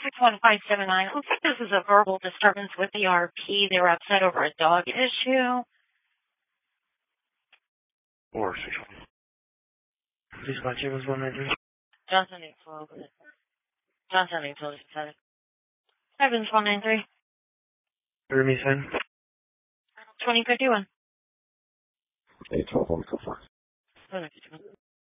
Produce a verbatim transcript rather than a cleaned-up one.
six one five seven nine. Looks like this is a verbal disturbance with the R P. They were upset over a dog issue. Or six one. Please watch it was one ninety. Johnson eight twelve. Johnson eight twelve. Evans one nine three. Remy sign. twenty fifty-one. eight twelve, one four four.